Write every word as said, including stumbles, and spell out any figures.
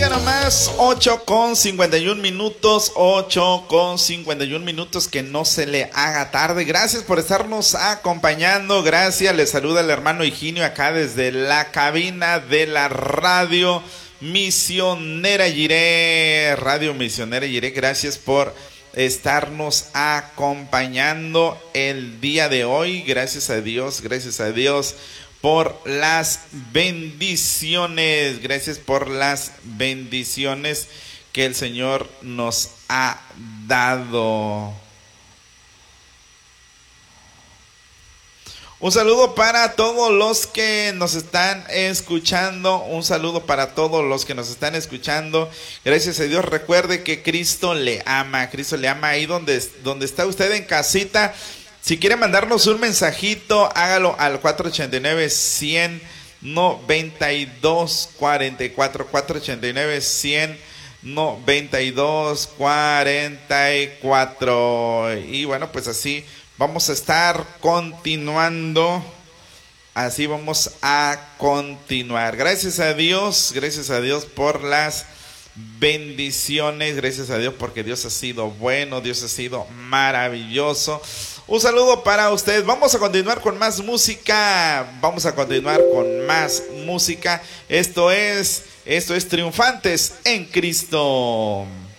Oiga nomás, ocho con cincuenta y un minutos, ocho con cincuenta y un minutos, que no se le haga tarde. Gracias por estarnos acompañando, gracias. Les saluda el hermano Higinio acá desde la cabina de la radio Misionera Jiré, Radio Misionera Jiré. Gracias por estarnos acompañando el día de hoy. Gracias a Dios, gracias a Dios por las bendiciones, gracias por las bendiciones que el Señor nos ha dado. Un saludo para todos los que nos están escuchando, un saludo para todos los que nos están escuchando. Gracias a Dios, recuerde que Cristo le ama, Cristo le ama ahí donde, donde está usted en casita. Si quiere mandarnos un mensajito, hágalo al cuatro ochenta y nueve, cien, noventa y dos, cuarenta y cuatro, cuatro ochenta y nueve, cien, noventa y dos, cuarenta y cuatro. Y bueno, pues así vamos a estar continuando, así vamos a continuar. Gracias a Dios, gracias a Dios por las bendiciones, gracias a Dios porque Dios ha sido bueno, Dios ha sido maravilloso. Un saludo para usted. Vamos a continuar con más música. Vamos a continuar con más música. Esto es, esto es Triunfantes en Cristo.